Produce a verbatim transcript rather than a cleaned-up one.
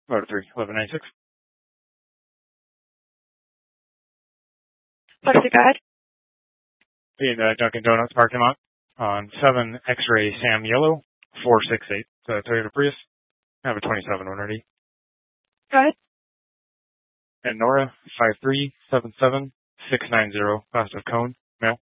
Motor three, eleven ninety-six. Motor three, go ahead. In the Dunkin' Donuts parking lot on seven X-Ray Sam Yellow, four six eight, the Toyota Prius. I have a twenty-seven owner D. Go ahead. And Nora, five three seven seven six nine zero, west of Cone, male.